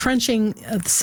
crunching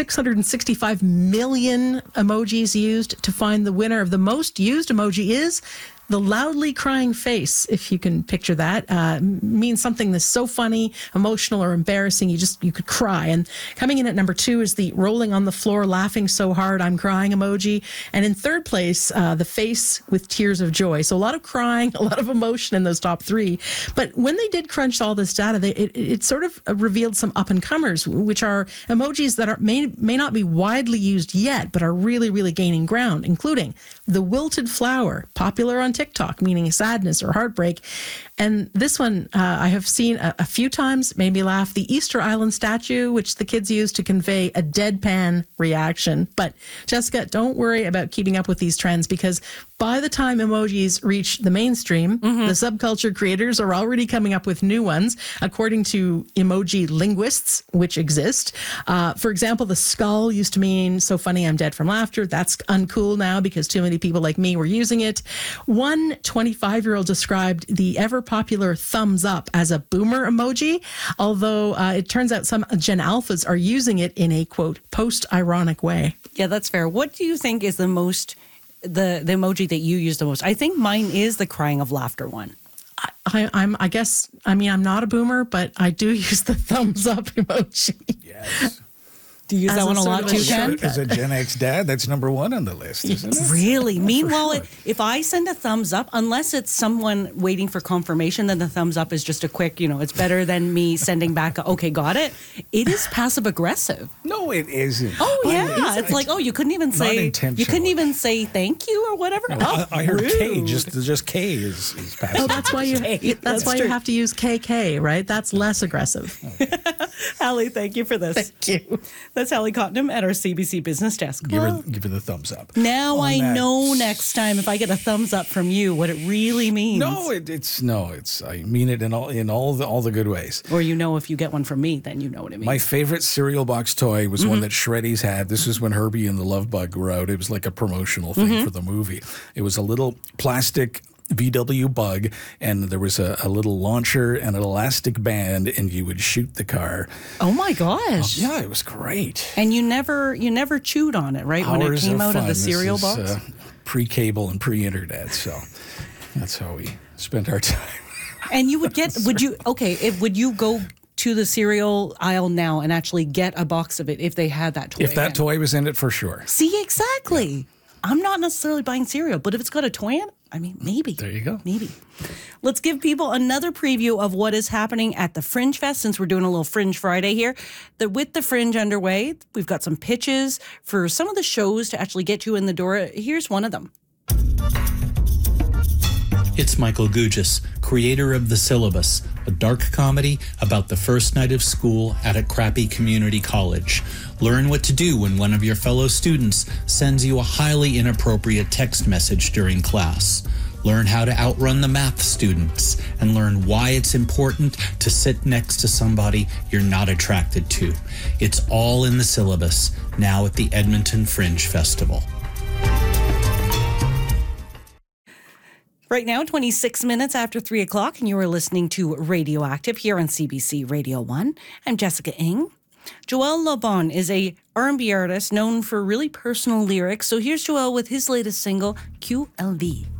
665 million emojis used to find the winner of the most used emoji is the loudly crying face. If you can picture that, means something that's so funny, emotional, or embarrassing, you could cry. And coming in at number 2 is the rolling on the floor, laughing so hard I'm crying emoji. And in third place, the face with tears of joy. So a lot of crying, a lot of emotion in those top 3. But when they did crunch all this data, it sort of revealed some up and comers, which are emojis that may not be widely used yet, but are really, really gaining ground, including the wilted flower, popular on TikTok, meaning sadness or heartbreak. And this one I have seen a few times, made me laugh. The Easter Island statue, which the kids use to convey a deadpan reaction. But Jessica, don't worry about keeping up with these trends, because by the time emojis reach the mainstream, the subculture creators are already coming up with new ones, according to emoji linguists, which exist. For example, the skull used to mean so funny I'm dead from laughter. That's uncool now because too many people like me were using it. One 25-year-old described the ever-popular thumbs up as a boomer emoji, although it turns out some Gen Alphas are using it in a, quote, post-ironic way. Yeah, that's fair. What do you think is the emoji that you use the most? I think mine is the crying of laughter one. I'm not a boomer, but I do use the thumbs up emoji. Yes. Do you use that one a lot too, Ken? As a Gen X dad, that's number 1 on the list, isn't it? Really? Meanwhile, if I send a thumbs up, unless it's someone waiting for confirmation, then the thumbs up is just a quick, it's better than me sending back, okay, got it. It is passive aggressive. No, it isn't. Oh, yeah. It's like, you couldn't even say thank you or whatever. No, I heard K, just K is passive. Oh, that's why you have to use KK, right? That's less aggressive. Hallie, thank you for this. Thank you. That's Hallie Cottenham at our CBC Business Desk. Give her the thumbs up. Now I know next time if I get a thumbs up from you what it really means. No, I mean it in all the good ways. Or if you get one from me, then you know what it means. My favorite cereal box toy was one that Shreddies had. This is when Herbie and the Love Bug were out. It was like a promotional thing for the movie. It was a little plastic VW Bug, and there was a little launcher and an elastic band, and you would shoot the car. Oh my gosh! Yeah, it was great. And you never chewed on it, right? When it came out of the cereal box. Pre-cable and pre-internet, so that's how we spent our time. And you would you go to the cereal aisle now and actually get a box of it if they had that toy? If that toy was in it, for sure. See, exactly. Yeah. I'm not necessarily buying cereal, but if it's got a toy in it, maybe. There you go. Maybe. Let's give people another preview of what is happening at the Fringe Fest, since we're doing a little Fringe Friday here. With the Fringe underway, we've got some pitches for some of the shows to actually get you in the door. Here's one of them. It's Michael Gugis, creator of The Syllabus, a dark comedy about the first night of school at a crappy community college. Learn what to do when one of your fellow students sends you a highly inappropriate text message during class. Learn how to outrun the math students and learn why it's important to sit next to somebody you're not attracted to. It's all in The Syllabus, now at the Edmonton Fringe Festival. Right now, 26 minutes after 3 o'clock, and you are listening to Radioactive here on CBC Radio 1. I'm Jessica Ng. Joel LeBon is a R&B artist known for really personal lyrics. So here's Joel with his latest single, QLD.